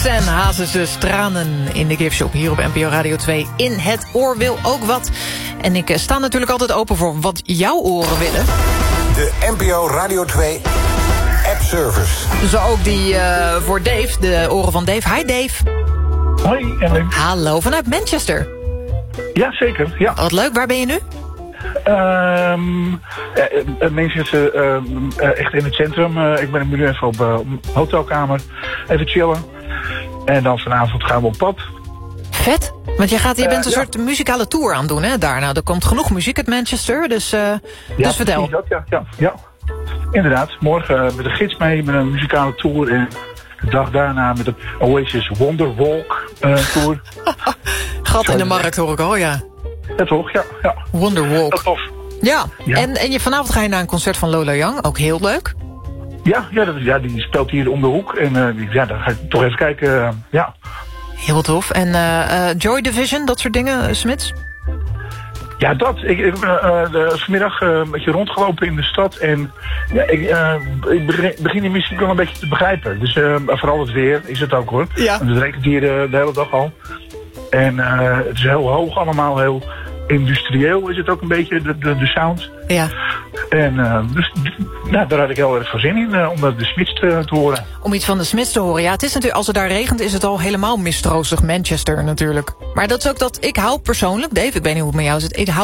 en Hazes tranen in de Gift Shop hier op NPO Radio 2. In het oor wil ook wat. En ik sta natuurlijk altijd open voor wat jouw oren willen. De NPO Radio 2 app service. Zo ook die voor Dave, de oren van Dave. Hi Dave. Hoi, Ellen. Hallo, vanuit Manchester. Ja, zeker. Ja. Wat leuk, waar ben je nu? Manchester, echt in het centrum. Ik ben nu even op hotelkamer. Even chillen. En dan vanavond gaan we op pad. Vet. Want je bent een soort muzikale tour aan het doen, hè? Daarna. Er komt genoeg muziek uit Manchester, dus vertel. Ja. Inderdaad. Morgen met een gids mee, met een muzikale tour. En de dag daarna met een Oasis Wonderwalk tour. Gat in de markt hoor ik al, ja. Ja, toch? Ja. Wonderwalk. Dat tof. Ja. En vanavond ga je naar een concert van Lola Young. Ook heel leuk. Ja, die speelt hier om de hoek. En dan ga ik toch even kijken. Ja. Heel tof. En Joy Division, dat soort dingen, Smits? Ja, dat. Ik heb vanmiddag een beetje rondgelopen in de stad. En ja, ik begin die muziek wel een beetje te begrijpen. Dus vooral het weer is het ook, hoor. Ja. Want het regent hier de hele dag al. En het is heel hoog allemaal, heel industrieel is het ook een beetje, de sound. Ja. En dus daar had ik heel erg veel zin in, om de Smiths te horen. Om iets van de Smiths te horen. Ja, het is natuurlijk, als het daar regent, is het al helemaal mistroostig Manchester natuurlijk. Maar dat is ook dat ik hou persoonlijk, Dave, ik weet niet hoe het met jou zit, ik hou